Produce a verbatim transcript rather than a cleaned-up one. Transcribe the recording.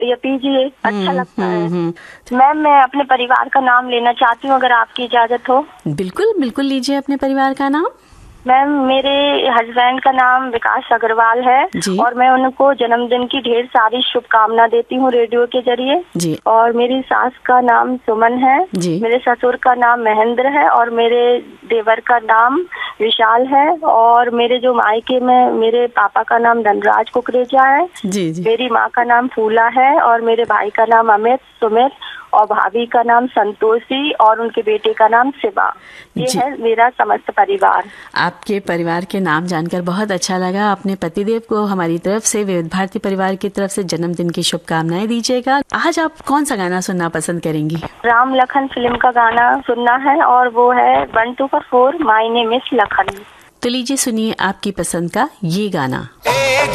या पीजिए, अच्छा लगता है। मैम मैं अपने परिवार का नाम लेना चाहती हूँ, अगर आपकी इजाजत हो। बिल्कुल बिल्कुल, लीजिए अपने परिवार का नाम। मैम मेरे हस्बैंड का नाम विकास अग्रवाल है और मैं उनको जन्मदिन की ढेर सारी शुभकामना देती हूँ रेडियो के जरिए जी। और मेरी सास का नाम सुमन है जी। मेरे ससुर का नाम महेंद्र है और मेरे देवर का नाम विशाल है और मेरे जो मायके में मेरे पापा का नाम धनराज कुकरेजा है। जी जी। मेरी माँ का नाम फूला है और मेरे भाई का नाम अमित सुमित और भाभी का नाम संतोषी और उनके बेटे का नाम शिवा। ये है मेरा समस्त परिवार। आपके परिवार के नाम जानकर बहुत अच्छा लगा। अपने पतिदेव को हमारी तरफ से, विविध भारती परिवार की तरफ से जन्मदिन की शुभकामनाएं दीजिएगा। आज आप कौन सा गाना सुनना पसंद करेंगी? राम लखन फिल्म का गाना सुनना है और वो है one two four my name is Lakhan. तो लीजिए सुनिए आपकी पसंद का ये गाना।